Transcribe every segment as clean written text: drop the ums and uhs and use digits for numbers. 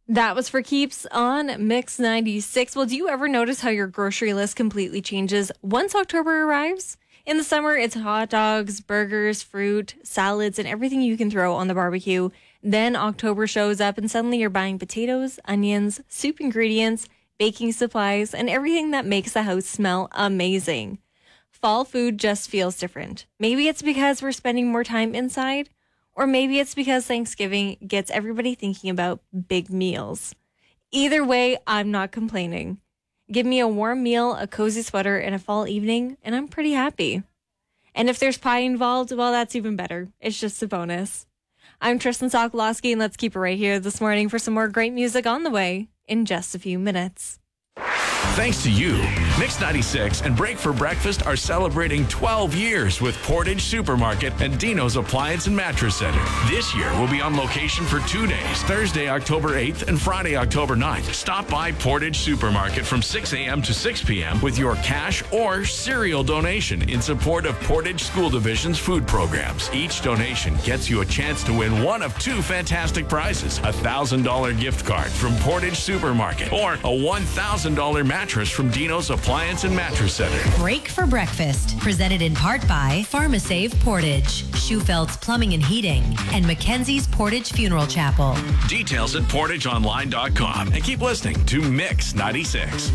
That was for keeps on Mix 96. Well, do you ever notice how your grocery list completely changes once October arrives? In the summer, it's hot dogs, burgers, fruit, salads, and everything you can throw on the barbecue. Then October shows up and suddenly you're buying potatoes, onions, soup ingredients, baking supplies, and everything that makes the house smell amazing. Fall food just feels different. Maybe it's because we're spending more time inside, or maybe it's because Thanksgiving gets everybody thinking about big meals. Either way, I'm not complaining. Give me a warm meal, a cozy sweater, and a fall evening, and I'm pretty happy. And if there's pie involved, well, that's even better. It's just a bonus. I'm Tristan Sokolowski, and let's keep it right here this morning for some more great music on the way in just a few minutes. Thanks to you, Mix 96 and Break for Breakfast are celebrating 12 years with Portage Supermarket and Dino's Appliance and Mattress Center. This year, we'll be on location for 2 days, Thursday, October 8th and Friday, October 9th. Stop by Portage Supermarket from 6 a.m. to 6 p.m. with your cash or cereal donation in support of Portage School Division's food programs. Each donation gets you a chance to win one of two fantastic prizes, a $1,000 gift card from Portage Supermarket or a $1,000 mattress from Dino's Appliance and Mattress Center. Break for Breakfast, presented in part by PharmaSave Portage, Schufeld's Plumbing and Heating, and Mackenzie's Portage Funeral Chapel. Details at portageonline.com. And keep listening to Mix 96.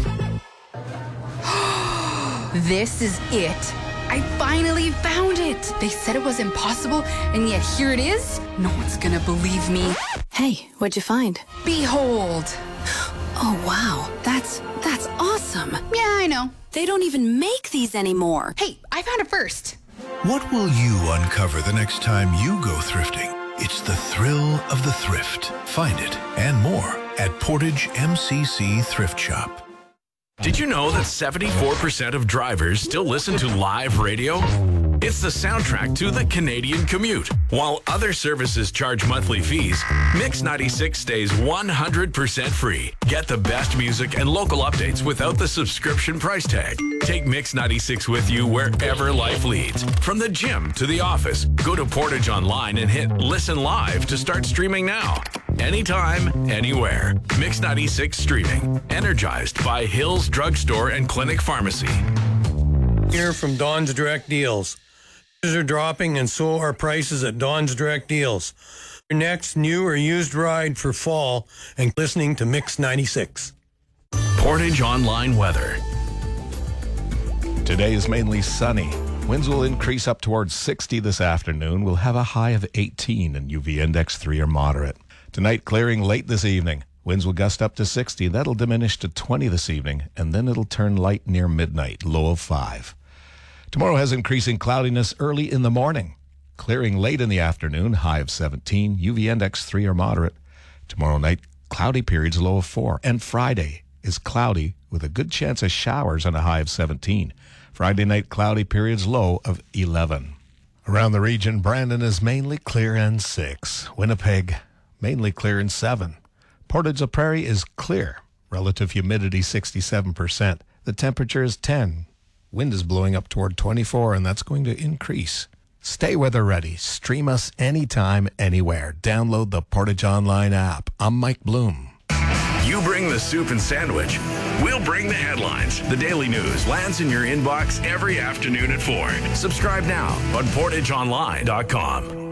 This is it. I finally found it. They said it was impossible, and yet here it is. No one's gonna believe me. Hey, what'd you find? Behold. Oh, wow. That's awesome. Yeah, I know. They don't even make these anymore. Hey, I found it first. What will you uncover the next time you go thrifting? It's the thrill of the thrift. Find it and more at Portage MCC Thrift Shop. Did you know that 74% of drivers still listen to live radio? It's the soundtrack to the Canadian commute. While other services charge monthly fees, Mix 96 stays 100% free. Get the best music and local updates without the subscription price tag. Take Mix 96 with you wherever life leads. From the gym to the office, go to Portage Online and hit Listen Live to start streaming now. Anytime, anywhere. Mix 96 streaming. Energized by Hills Drugstore and Clinic Pharmacy. Here from Don's Direct Deals. Prices are dropping and so are prices at Don's Direct Deals. Your next new or used ride for fall and listening to Mix 96. Portage Online weather. Today is mainly sunny. Winds will increase up towards 60 this afternoon. We'll have a high of 18 and UV index 3 or moderate. Tonight, clearing late this evening. Winds will gust up to 60. That'll diminish to 20 this evening, and then it'll turn light near midnight, low of 5. Tomorrow has increasing cloudiness early in the morning. Clearing late in the afternoon, high of 17, UV index 3 or moderate. Tomorrow night, cloudy periods, low of 4. And Friday is cloudy with a good chance of showers and a high of 17. Friday night, cloudy periods, low of 11. Around the region, Brandon is mainly clear and 6. Winnipeg, mainly clear and 7. Portage-la Prairie is clear. Relative humidity 67%. The temperature is 10. Wind is blowing up toward 24, and that's going to increase. Stay weather ready. Stream us anytime, anywhere. Download the Portage Online app. I'm Mike Bloom. You bring the soup and sandwich. We'll bring the headlines. The daily news lands in your inbox every afternoon at 4. Subscribe now on portageonline.com.